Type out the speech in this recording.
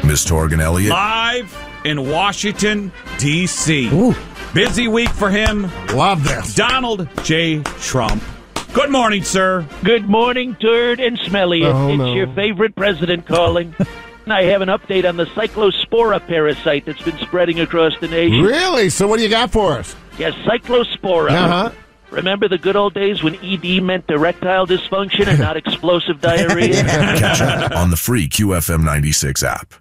Miss Torgan Elliott. Live in Washington, D.C. Ooh. Busy week for him. Love this. Donald J. Trump. Good morning, sir. Good morning, Turd and Smelly. Oh, it's no. your favorite president calling. I have an update on the cyclospora parasite that's been spreading across the nation. Really? So what do you got for us? Yes, cyclospora. Uh-huh. Remember the good old days when ED meant erectile dysfunction and not explosive diarrhea? Catch up on the free QFM 96 app.